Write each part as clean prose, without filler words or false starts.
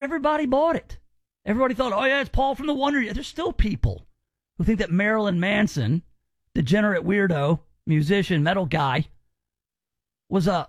everybody bought it. Everybody thought, oh, yeah, it's Paul from the Wonder Years. There's still people who think that Marilyn Manson, degenerate weirdo, musician, metal guy, was a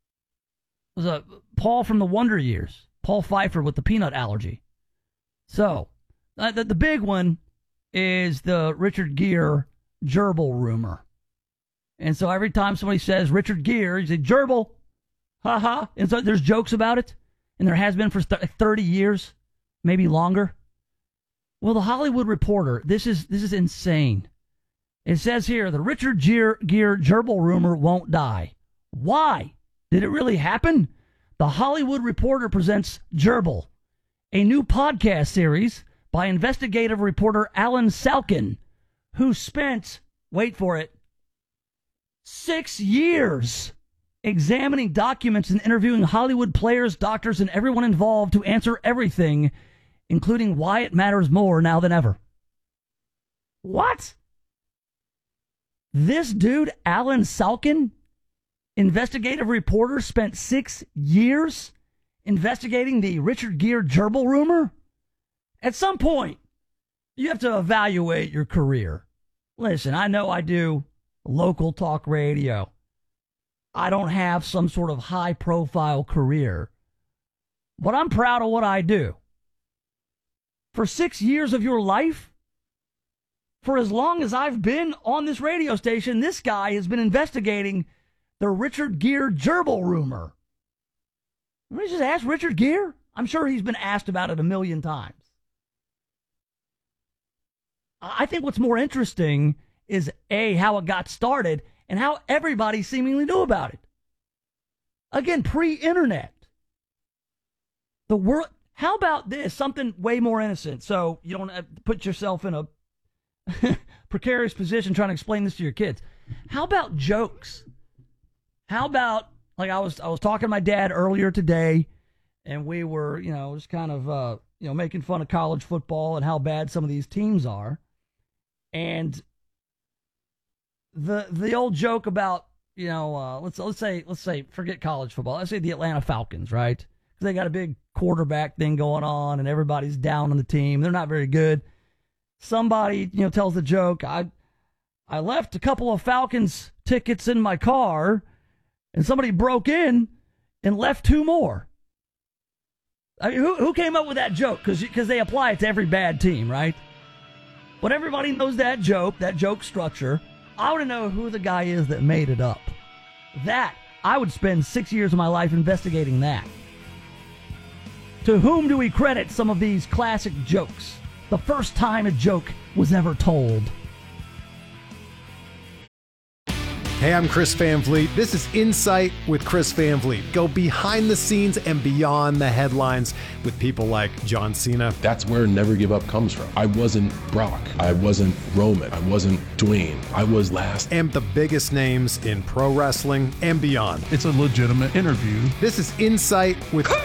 Paul from the Wonder Years. Paul Pfeiffer with the peanut allergy. So, the big one is the Richard Gere gerbil rumor. And so every time somebody says Richard Gere, you say gerbil, ha. And so there's jokes about it, and there has been for 30 years, maybe longer. Well, the Hollywood Reporter, this is insane. It says here, the Richard Gere gerbil rumor won't die. Why? Did it really happen? The Hollywood Reporter presents Gerbil, a new podcast series by investigative reporter Alan Salkin, who spent, wait for it, 6 years examining documents and interviewing Hollywood players, doctors, and everyone involved to answer everything, including why it matters more now than ever. What? This dude, Alan Salkin, investigative reporter, spent 6 years investigating the Richard Gere gerbil rumor? At some point, you have to evaluate your career. Listen, I know I do local talk radio. I don't have some sort of high-profile career, but I'm proud of what I do. For 6 years of your life, for as long as I've been on this radio station, this guy has been investigating the Richard Gere gerbil rumor. Let me just ask Richard Gere. I'm sure he's been asked about it a million times. I think what's more interesting is, A, how it got started and how everybody seemingly knew about it. Again, pre-internet. The world. How about this? Something way more innocent, so you don't have to put yourself in a precarious position trying to explain this to your kids. How about jokes? How about, like I was talking to my dad earlier today, and we were, just kind of, making fun of college football and how bad some of these teams are. And the old joke about, let's say forget college football. Let's say the Atlanta Falcons, right? Because they got a big quarterback thing going on, and everybody's down on the team. They're not very good. Somebody, tells the joke. I left a couple of Falcons tickets in my car, and somebody broke in and left 2 more. I mean, who came up with that joke? Because they apply it to every bad team, right? But everybody knows that joke structure. I want to know who the guy is that made it up. That, I would spend 6 years of my life investigating that. To whom do we credit some of these classic jokes? The first time a joke was ever told. Hey, I'm Chris Van Vliet. This is Insight with Chris Van Vliet. Go behind the scenes and beyond the headlines with people like John Cena. That's where Never Give Up comes from. I wasn't Brock. I wasn't Roman. I wasn't Dwayne. I was last. And the biggest names in pro wrestling and beyond. It's a legitimate interview. This is Insight with Chris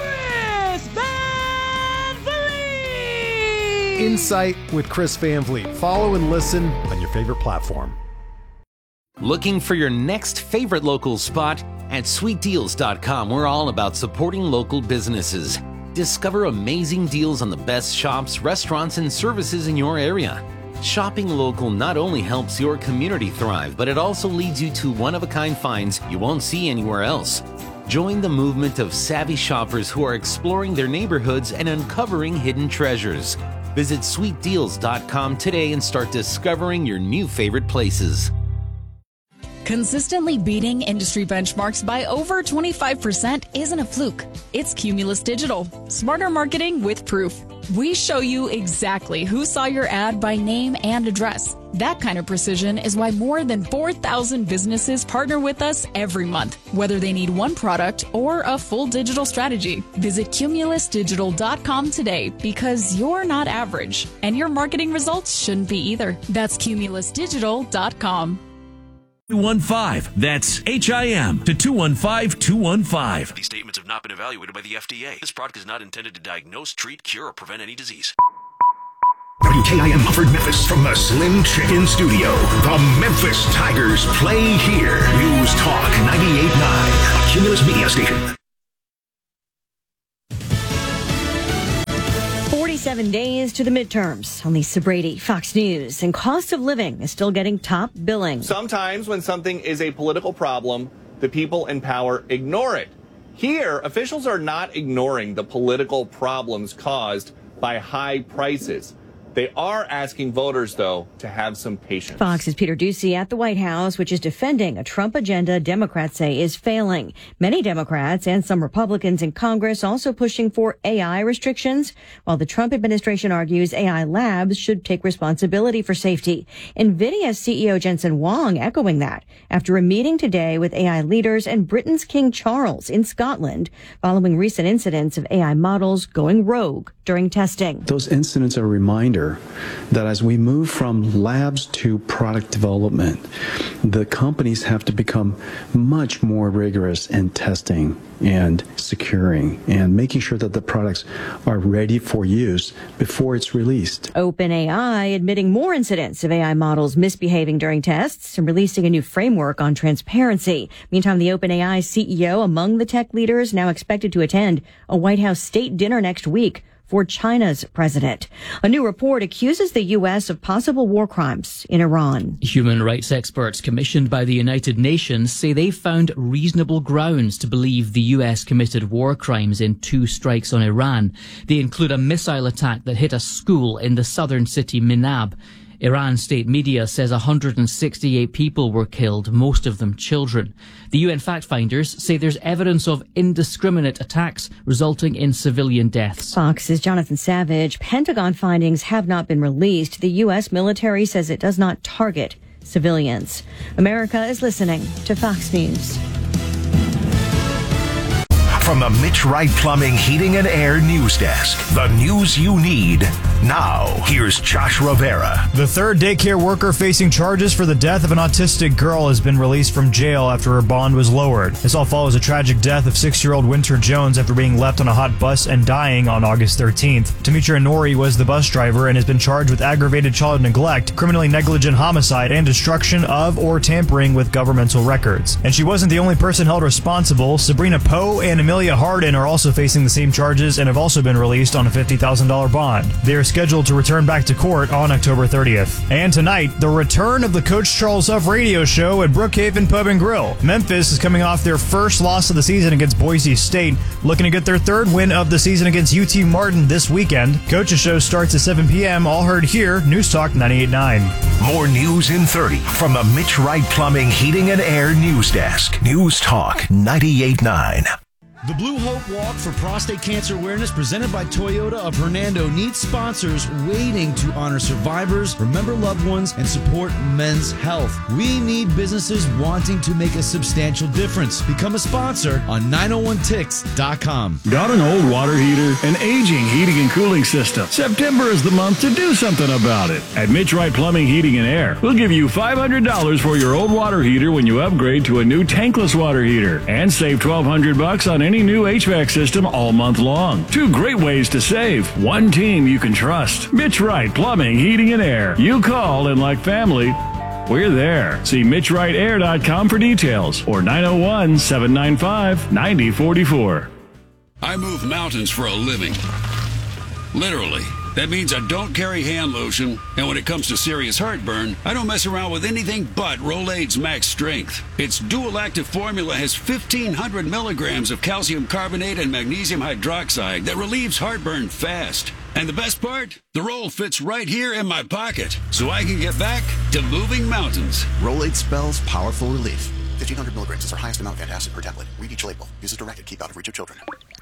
Van Vliet. Insight with Chris Van Vliet. Follow and listen on your favorite platform. Looking for your next favorite local spot? At sweetdeals.com, we're all about supporting local businesses. Discover amazing deals on the best shops, restaurants, and services in your area. Shopping local not only helps your community thrive, but it also leads you to one-of-a-kind finds you won't see anywhere else. Join the movement of savvy shoppers who are exploring their neighborhoods and uncovering hidden treasures. Visit sweetdeals.com today and start discovering your new favorite places. Consistently beating industry benchmarks by over 25% isn't a fluke. It's Cumulus Digital. Smarter marketing with proof. We show you exactly who saw your ad by name and address. That kind of precision is why more than 4,000 businesses partner with us every month, whether they need one product or a full digital strategy. Visit cumulusdigital.com today because you're not average, and your marketing results shouldn't be either. That's cumulusdigital.com. 215. That's HIM to 215-215. These statements have not been evaluated by the FDA. This product is not intended to diagnose, treat, cure, or prevent any disease. WKIM Hartford, Memphis, from the Slim Chicken Studio. The Memphis Tigers play here. News Talk 98.9, a Cumulus media station. 7 days to the midterms. On Lisa Brady, Fox News. And cost of living is still getting top billing. Sometimes when something is a political problem, the people in power ignore it. Here, officials are not ignoring the political problems caused by high prices. They are asking voters, though, to have some patience. Fox's Peter Doocy at the White House, which is defending a Trump agenda Democrats say is failing. Many Democrats and some Republicans in Congress also pushing for AI restrictions, while the Trump administration argues AI labs should take responsibility for safety. NVIDIA CEO Jensen Huang echoing that after a meeting today with AI leaders and Britain's King Charles in Scotland following recent incidents of AI models going rogue during testing. Those incidents are a reminder that as we move from labs to product development, the companies have to become much more rigorous in testing and securing and making sure that the products are ready for use before it's released. OpenAI admitting more incidents of AI models misbehaving during tests and releasing a new framework on transparency. Meantime, the OpenAI CEO among the tech leaders now expected to attend a White House state dinner next week for China's president. A new report accuses the U.S. of possible war crimes in Iran. Human rights experts commissioned by the United Nations say they found reasonable grounds to believe the U.S. committed war crimes in 2 strikes on Iran. They include a missile attack that hit a school in the southern city Minab. Iran state media says 168 people were killed, most of them children. The UN fact-finders say there's evidence of indiscriminate attacks resulting in civilian deaths. Fox's Jonathan Savage. Pentagon findings have not been released. The U.S. military says it does not target civilians. America is listening to Fox News. From the Mitch Wright Plumbing, Heating and Air News Desk, the news you need. Now, here's Josh Rivera. The third daycare worker facing charges for the death of an autistic girl has been released from jail after her bond was lowered. This all follows a tragic death of 6-year-old Winter Jones after being left on a hot bus and dying on August 13th. Tamitra Nori was the bus driver and has been charged with aggravated child neglect, criminally negligent homicide, and destruction of or tampering with governmental records. And she wasn't the only person held responsible. Sabrina Poe and Amelia Hardin are also facing the same charges and have also been released on a $50,000 bond. They are scheduled to return back to court on October 30th. And tonight, the return of the Coach Charles Huff radio show at Brookhaven Pub and Grill. Memphis is coming off their first loss of the season against Boise State, looking to get their third win of the season against UT Martin this weekend. Coach's show starts at 7 p.m., all heard here, News Talk 98.9. More news in 30 from the Mitch Wright Plumbing, Heating and Air News Desk. News Talk 98.9. The Blue Hope Walk for Prostate Cancer Awareness presented by Toyota of Hernando needs sponsors waiting to honor survivors, remember loved ones, and support men's health. We need businesses wanting to make a substantial difference. Become a sponsor on 901tix.com. Got an old water heater? An aging heating and cooling system? September is the month to do something about it. At Mitch Wright Plumbing, Heating and Air, we'll give you $500 for your old water heater when you upgrade to a new tankless water heater, and save $1,200 on any new HVAC system all month long. 2 great ways to save. One team you can trust. Mitch Wright Plumbing, Heating and Air. You call, and like family, we're there. See MitchWrightAir.com for details or 901-795-9044. I move mountains for a living. Literally. That means I don't carry hand lotion, and when it comes to serious heartburn, I don't mess around with anything but Rolaids Max Strength. Its dual active formula has 1,500 milligrams of calcium carbonate and magnesium hydroxide that relieves heartburn fast. And the best part? The roll fits right here in my pocket, so I can get back to moving mountains. Rolaids spells powerful relief. 1,500 milligrams is our highest amount of antacid per tablet. Read each label. Use as directed. Keep out of reach of children.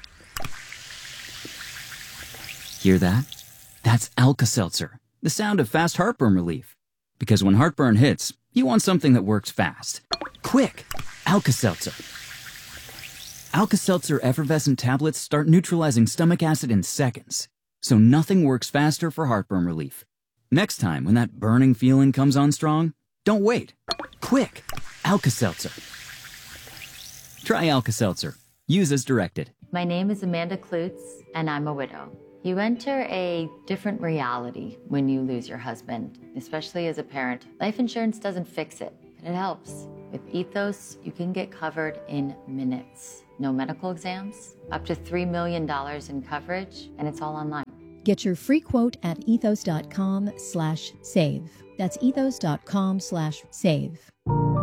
Hear that? That's Alka-Seltzer, the sound of fast heartburn relief. Because when heartburn hits, you want something that works fast. Quick! Alka-Seltzer. Alka-Seltzer effervescent tablets start neutralizing stomach acid in seconds. So nothing works faster for heartburn relief. Next time when that burning feeling comes on strong, don't wait. Quick! Alka-Seltzer. Try Alka-Seltzer. Use as directed. My name is Amanda Klutz, and I'm a widow. You enter a different reality when you lose your husband, especially as a parent. Life insurance doesn't fix it, but it helps. With Ethos, you can get covered in minutes. No medical exams, up to $3 million in coverage, and it's all online. Get your free quote at ethos.com/save. That's ethos.com/save.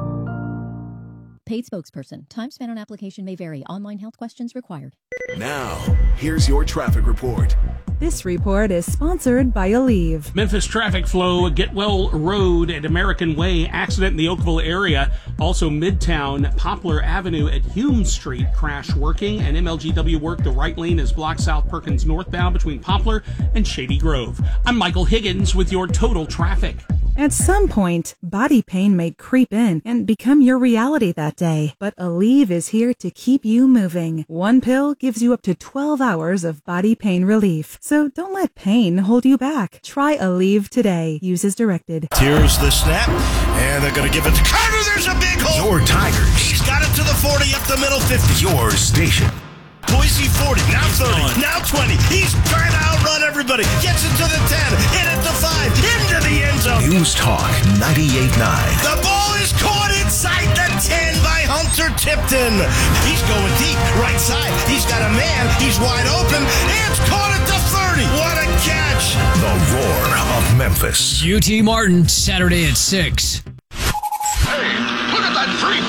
Paid spokesperson. Time spent on application may vary. Online health questions required. Now, here's your traffic report. This report is sponsored by Aleve. Memphis traffic flow, Getwell Road at American Way, accident in the Oakville area. Also Midtown, Poplar Avenue at Hume Street, crash working. And MLGW work, the right lane is blocked South Perkins northbound between Poplar and Shady Grove. I'm Michael Higgins with your total traffic. At some point, body pain may creep in and become your reality that day. But Aleve is here to keep you moving. One pill gives you up to 12 hours of body pain relief. So don't let pain hold you back. Try Aleve today. Use as directed. Here's the snap, and they're going to give it to Carter. There's a big hole. Your Tigers. He's got it to the 40, up the middle 50. Your station. Boise 40, now 30, now 20. He's trying to outrun everybody. Gets it to the 10, hit it to 5, into the end zone. News Talk 98.9. The ball is caught inside the 10 by Hunter Tipton. He's going deep, right side. He's got a man. He's wide open. It's caught at the 30. What a catch. The Roar of Memphis. UT Martin, Saturday at 6. Hey, look at that freak.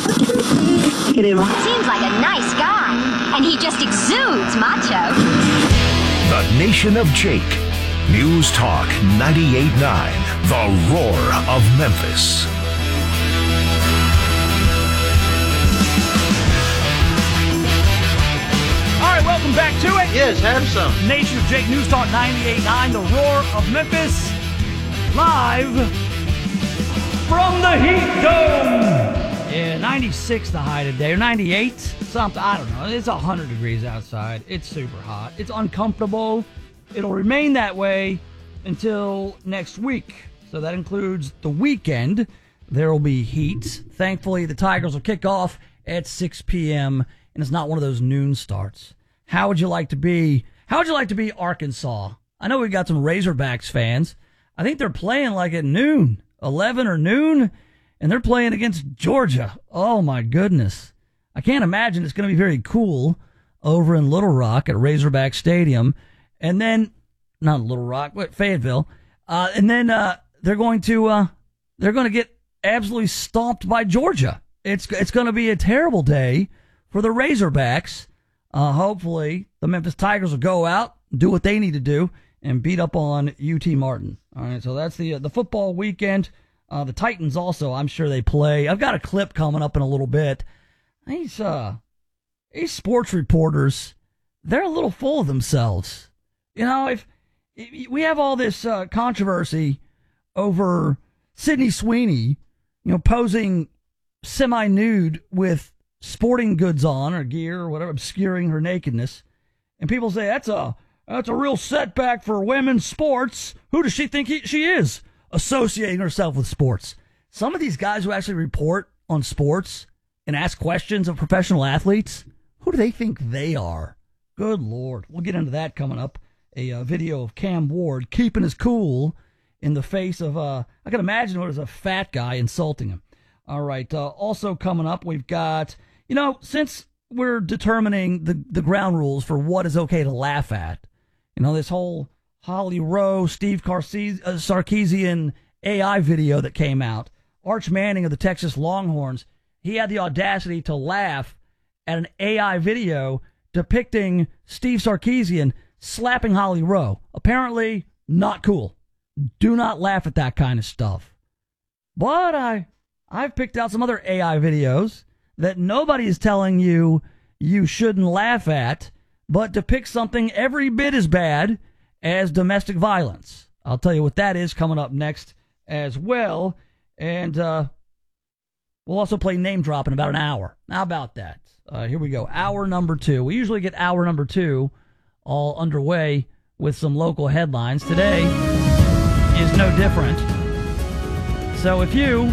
Seems like a nice guy, and he just exudes macho. The Nation of Jake. News Talk 98.9. The Roar of Memphis. All right, welcome back to it. Yes, have some. Nation of Jake, News Talk 98.9, The Roar of Memphis. Live from the Heat Dome. Yeah, 96 the high today, or 98, something, I don't know. It's 100 degrees outside. It's super hot. It's uncomfortable. It'll remain that way until next week. So that includes the weekend. There will be heat. Thankfully, the Tigers will kick off at 6 p.m., and it's not one of those noon starts. How would you like to be Arkansas? I know we got some Razorbacks fans. I think they're playing like at noon, 11 or noon. And they're playing against Georgia. Oh, my goodness. I can't imagine it's going to be very cool over in Little Rock at Razorback Stadium. And then, not Little Rock, but Fayetteville. And then they're going to get absolutely stomped by Georgia. It's going to be a terrible day for the Razorbacks. Hopefully, the Memphis Tigers will go out, do what they need to do, and beat up on UT Martin. All right, so that's the football weekend. The Titans also, I'm sure they play. I've got a clip coming up in a little bit. These sports reporters, they're a little full of themselves. You know, if we have all this controversy over Sydney Sweeney, posing semi-nude with sporting goods on or gear or whatever, obscuring her nakedness, and people say that's a real setback for women's sports. Who does she think she is? Associating herself with sports. Some of these guys who actually report on sports and ask questions of professional athletes, who do they think they are? Good Lord. We'll get into that coming up. A video of Cam Ward keeping his cool in the face of, I can imagine it was a fat guy insulting him. All right. Also coming up, we've got, since we're determining the ground rules for what is okay to laugh at, this whole Holly Rowe, Steve Sarkisian AI video that came out. Arch Manning of the Texas Longhorns, he had the audacity to laugh at an AI video depicting Steve Sarkisian slapping Holly Rowe. Apparently, not cool. Do not laugh at that kind of stuff. But I've picked out some other AI videos that nobody is telling you shouldn't laugh at, but depict something every bit as bad as domestic violence. I'll tell you what that is coming up next as well. And we'll also play Name Drop in about an hour. How about that? Here we go. Hour number 2. We usually get hour number 2 all underway with some local headlines. Today is no different. So if you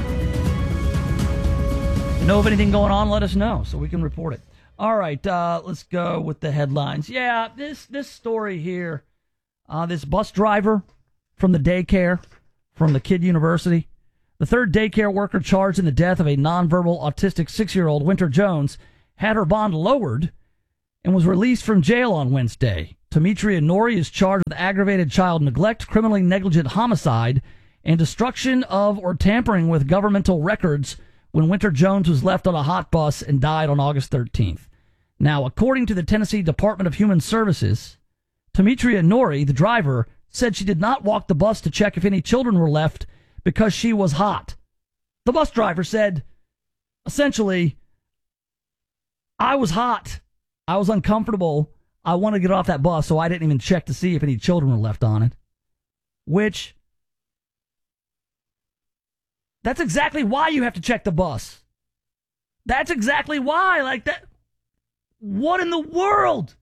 know of anything going on, let us know so we can report it. All right, let's go with the headlines. Yeah, this story here. This bus driver from the daycare, from the Kid University, the third daycare worker charged in the death of a nonverbal autistic 6-year-old, Winter Jones, had her bond lowered and was released from jail on Wednesday. Demetria Nori is charged with aggravated child neglect, criminally negligent homicide, and destruction of or tampering with governmental records when Winter Jones was left on a hot bus and died on August 13th. Now, according to the Tennessee Department of Human Services, Demetria Nori, the driver, said she did not walk the bus to check if any children were left because she was hot. The bus driver said, essentially, I was hot. I was uncomfortable. I wanted to get off that bus, so I didn't even check to see if any children were left on it. Which, that's exactly why you have to check the bus. That's exactly why. Like that. What in the world?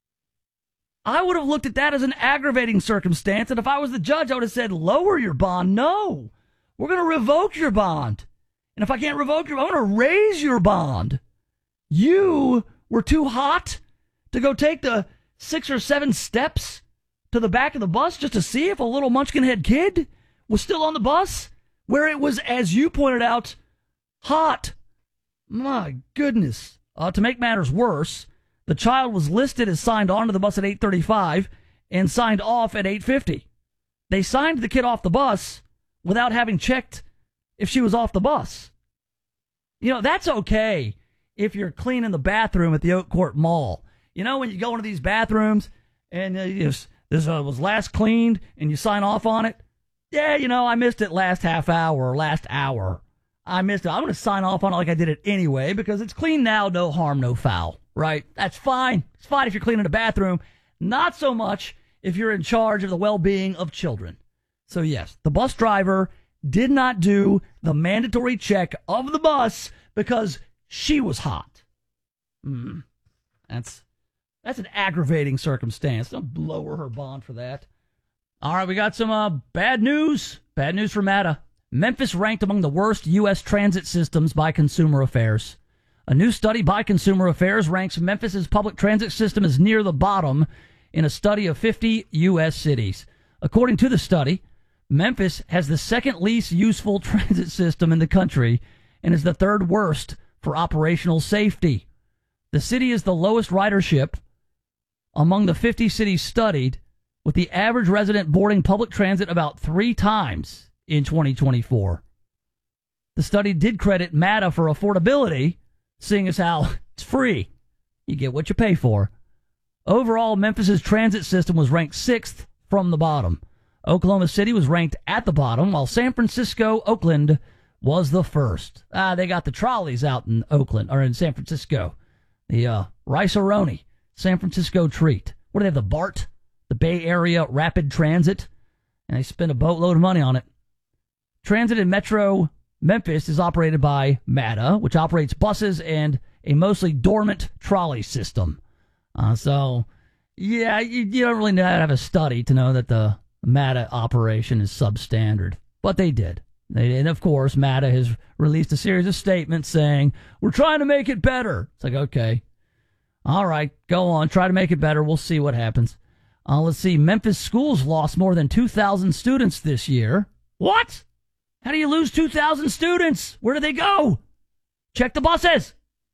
I would have looked at that as an aggravating circumstance, and if I was the judge, I would have said, lower your bond. No, we're going to revoke your bond. And if I can't revoke your bond, I'm going to raise your bond. You were too hot to go take the 6 or 7 steps to the back of the bus just to see if a little munchkin-head kid was still on the bus, where it was, as you pointed out, hot. My goodness. To make matters worse, the child was listed as signed onto the bus at 8:35 and signed off at 8:50. They signed the kid off the bus without having checked if she was off the bus. You know, that's okay if you're cleaning the bathroom at the Oak Court Mall. You know, when you go into these bathrooms and this was last cleaned and you sign off on it. Yeah, you know, I missed it last half hour or last hour. I missed it. I'm going to sign off on it like I did it anyway because it's clean now, no harm, no foul, right? That's fine. It's fine if you're cleaning a bathroom. Not so much if you're in charge of the well-being of children. So, yes, the bus driver did not do the mandatory check of the bus because she was hot. That's an aggravating circumstance. Don't lower her bond for that. All right, we got some bad news. Bad news for MATA. Memphis ranked among the worst U.S. transit systems by Consumer Affairs. A new study by Consumer Affairs ranks Memphis's public transit system as near the bottom in a study of 50 U.S. cities. According to the study, Memphis has the second least useful transit system in the country and is the third worst for operational safety. The city is the lowest ridership among the 50 cities studied, with the average resident boarding public transit about 3 times in 2024. The study did credit MATA for affordability, seeing as how it's free. You get what you pay for. Overall, Memphis's transit system was ranked 6th from the bottom. Oklahoma City was ranked at the bottom, while San Francisco, Oakland was the first. They got the trolleys out in Oakland, or in San Francisco. The Rice-A-Roni, San Francisco treat. What do they have, the BART? The Bay Area Rapid Transit? And they spend a boatload of money on it. Transit in Metro Memphis is operated by MATA, which operates buses and a mostly dormant trolley system. So, yeah, you don't really have a study to know that the MATA operation is substandard. But they did. And, of course, MATA has released a series of statements saying, we're trying to make it better. It's like, okay. All right, go on. Try to make it better. We'll see what happens. Let's see. Memphis schools lost more than 2,000 students this year. What? How do you lose 2,000 students? Where do they go? Check the buses.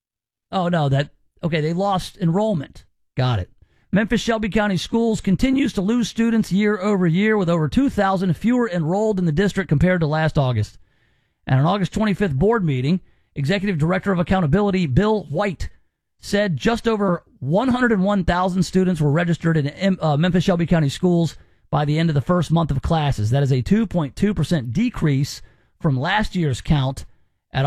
Oh, no, okay, they lost enrollment. Got it. Memphis Shelby County Schools continues to lose students year over year, with over 2,000 fewer enrolled in the district compared to last August. At an August 25th board meeting, Executive Director of Accountability Bill White said just over 101,000 students were registered in Memphis Shelby County Schools by the end of the first month of classes. That is a 2.2% decrease from last year's count at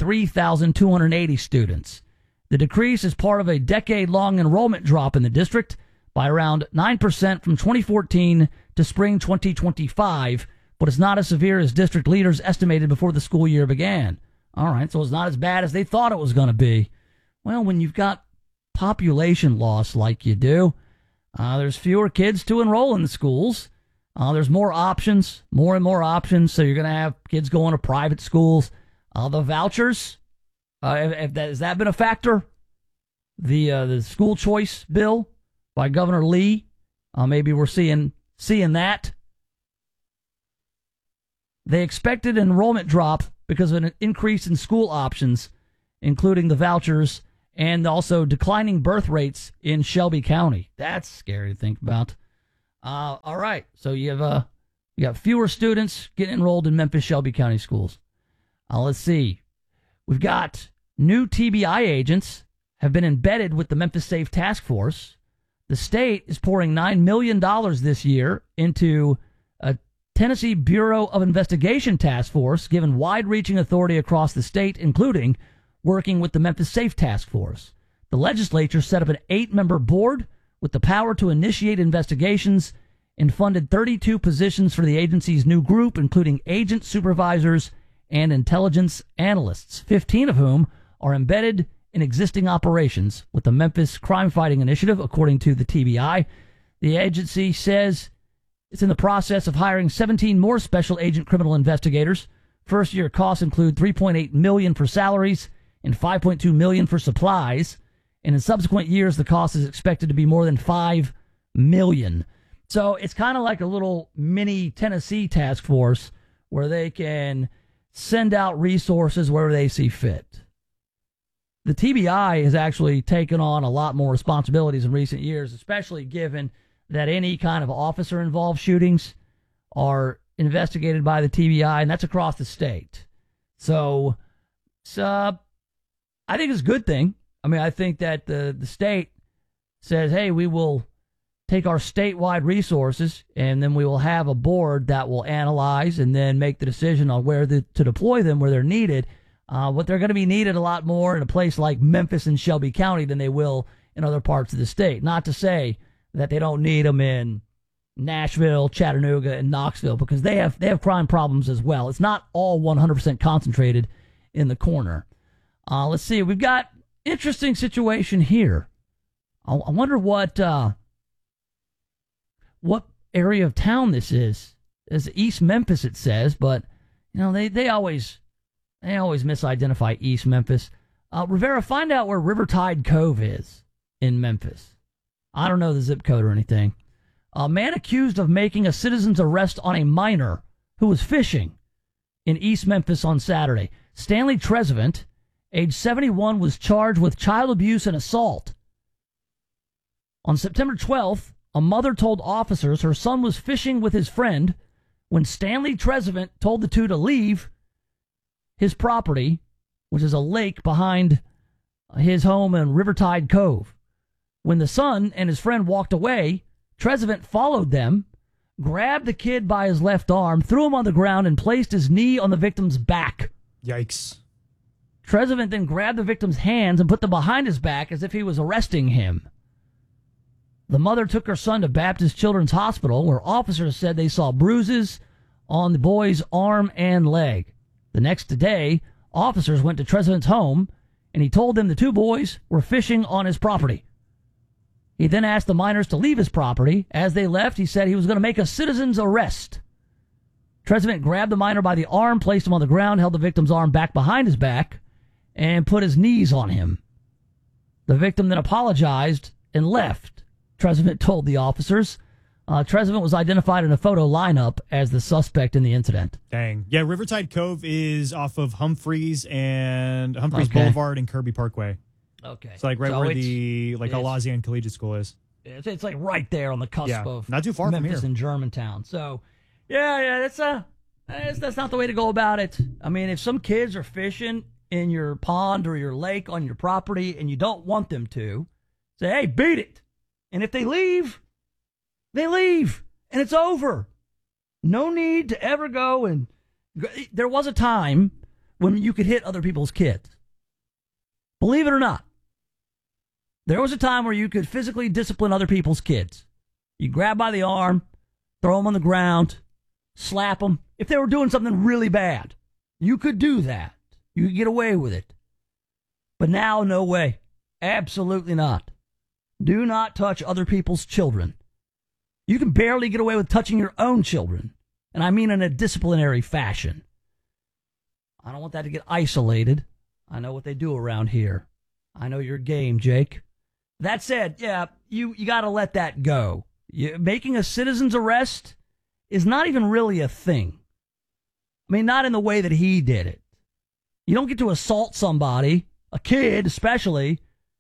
103,280 students. The decrease is part of a decade-long enrollment drop in the district by around 9% from 2014 to spring 2025, but it's not as severe as district leaders estimated before the school year began. All right, so it's not as bad as they thought it was going to be. Well, when you've got population loss like you do, there's fewer kids to enroll in the schools. There's more options, more and more options, so you're going to have kids going to private schools. The vouchers, has that been a factor? The school choice bill by Governor Lee, maybe we're seeing that. They expected an enrollment drop because of an increase in school options, including the vouchers and also declining birth rates in Shelby County. That's scary to think about. All right, so you got fewer students getting enrolled in Memphis Shelby County schools. Let's see. We've got new TBI agents have been embedded with the Memphis Safe Task Force. The state is pouring $9 million this year into a Tennessee Bureau of Investigation Task Force, given wide-reaching authority across the state, including working with the Memphis Safe Task Force. The legislature set up an 8-member board with the power to initiate investigations and funded 32 positions for the agency's new group, including agent supervisors and intelligence analysts, 15 of whom are embedded in existing operations with the Memphis Crime Fighting Initiative, according to the TBI. The agency says it's in the process of hiring 17 more special agent criminal investigators. First-year costs include $3.8 million for salaries and $5.2 million for supplies. And in subsequent years, the cost is expected to be more than $5 million. So it's kind of like a little mini Tennessee task force where they can send out resources wherever they see fit. The TBI has actually taken on a lot more responsibilities in recent years, especially given that any kind of officer-involved shootings are investigated by the TBI, and that's across the state. So I think it's a good thing. I mean, I think that the state says, hey, we will take our statewide resources, and then we will have a board that will analyze and then make the decision on where to deploy them where they're needed. But they're going to be needed a lot more in a place like Memphis and Shelby County than they will in other parts of the state. Not to say that they don't need them in Nashville, Chattanooga, and Knoxville, because they have crime problems as well. It's not all 100% concentrated in the corner. Let's see. We've got interesting situation here. I wonder what area of town this is. It's East Memphis, it says, but you know they always misidentify East Memphis. Rivera, find out where Rivertide Cove is in Memphis. I don't know the zip code or anything. A man accused of making a citizen's arrest on a minor who was fishing in East Memphis on Saturday. Stanley Trezevant, age 71, was charged with child abuse and assault. On September 12th, a mother told officers her son was fishing with his friend when Stanley Trezevant told the two to leave his property, which is a lake behind his home in Rivertide Cove. When the son and his friend walked away, Trezevant followed them, grabbed the kid by his left arm, threw him on the ground, and placed his knee on the victim's back. Yikes. Trezevant then grabbed the victim's hands and put them behind his back as if he was arresting him. The mother took her son to Baptist Children's Hospital, where officers said they saw bruises on the boy's arm and leg. The next day, officers went to Trezevant's home, and he told them the two boys were fishing on his property. He then asked the minors to leave his property. As they left, he said he was going to make a citizen's arrest. Trezevant grabbed the minor by the arm, placed him on the ground, held the victim's arm back behind his back, and put his knees on him. The victim then apologized and left, Trezevant told the officers. Trezevant was identified in a photo lineup as the suspect in the incident. Dang. Yeah, Rivertide Cove is off of Humphreys Boulevard and Kirby Parkway. Okay. It's like right where the Alazian Collegiate School is. It's like right there on the cusp of not too far Memphis from here. and Germantown. So, that's not the way to go about it. I mean, if some kids are fishing in your pond or your lake on your property and you don't want them to, say, hey, beat it. And if they leave, they leave. And it's over. No need to ever go and... There was a time when you could hit other people's kids. Believe it or not. There was a time where you could physically discipline other people's kids. You grab by the arm, throw them on the ground, slap them. If they were doing something really bad, you could do that. You could get away with it. But now, no way. Absolutely not. Do not touch other people's children. You can barely get away with touching your own children. And I mean in a disciplinary fashion. I don't want that to get isolated. I know what they do around here. I know your game, Jake. That said, you got to let that go. Making a citizen's arrest is not even really a thing. I mean, not in the way that he did it. You don't get to assault somebody, a kid especially,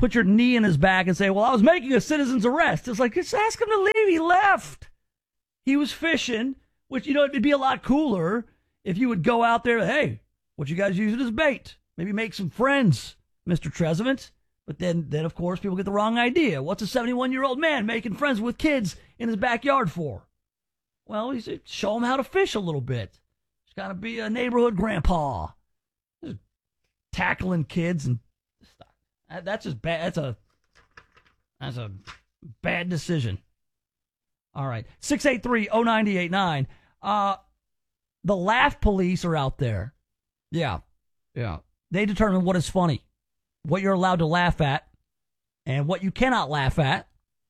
put your knee in his back and say, well, I was making a citizen's arrest. It's like, just ask him to leave. He left. He was fishing, which, it'd be a lot cooler if you would go out there, hey, what you guys using as bait? Maybe make some friends, Mr. Trezevant. But then, of course, people get the wrong idea. What's a 71-year-old man making friends with kids in his backyard for? Well, he's show him how to fish a little bit. He's got to be a neighborhood grandpa. Just tackling kids and stuff. That's just bad. That's a bad decision. All right. 683-0989. The laugh police are out there. Yeah. They determine what is funny, what you're allowed to laugh at, and what you cannot laugh at.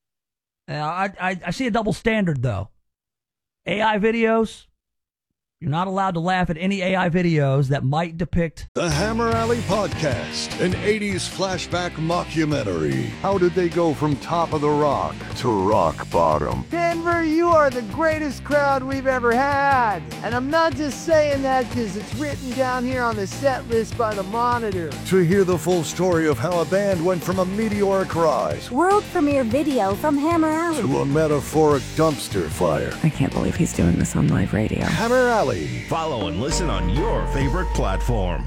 I see a double standard, though. AI videos, you're not allowed to laugh at any AI videos that might depict... The Hammer Alley Podcast, an 80s flashback mockumentary. How did they go from top of the rock to rock bottom? Denver, you are the greatest crowd we've ever had. And I'm not just saying that because it's written down here on the set list by the Monitor. To hear the full story of how a band went from a meteoric rise world premiere video from Hammer Alley to a metaphoric dumpster fire. I can't believe he's doing this on live radio. Hammer Alley. Follow and listen on your favorite platform.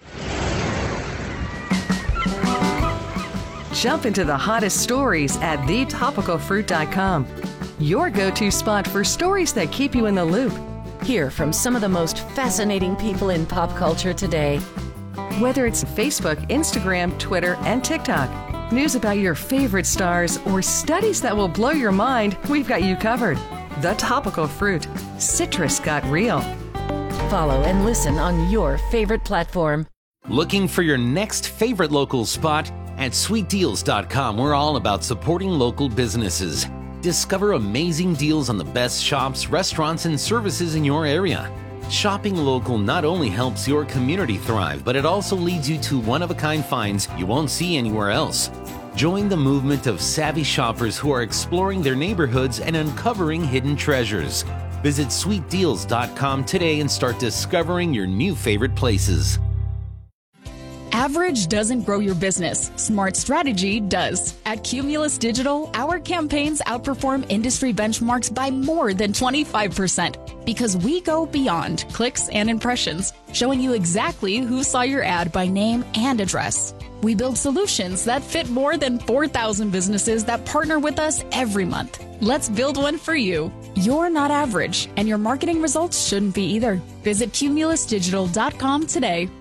Jump into the hottest stories at thetopicalfruit.com. Your go-to spot for stories that keep you in the loop. Hear from some of the most fascinating people in pop culture today. Whether it's Facebook, Instagram, Twitter, and TikTok, news about your favorite stars, or studies that will blow your mind, we've got you covered. The Topical Fruit. Citrus got real. Follow and listen on your favorite platform. Looking for your next favorite local spot? At sweetdeals.com, we're all about supporting local businesses. Discover amazing deals on the best shops, restaurants, and services in your area. Shopping local not only helps your community thrive, but it also leads you to one-of-a-kind finds you won't see anywhere else. Join the movement of savvy shoppers who are exploring their neighborhoods and uncovering hidden treasures. Visit sweetdeals.com today and start discovering your new favorite places. Average doesn't grow your business. Smart strategy does. At Cumulus Digital, our campaigns outperform industry benchmarks by more than 25% because we go beyond clicks and impressions, showing you exactly who saw your ad by name and address. We build solutions that fit more than 4,000 businesses that partner with us every month. Let's build one for you. You're not average, and your marketing results shouldn't be either. Visit cumulusdigital.com today.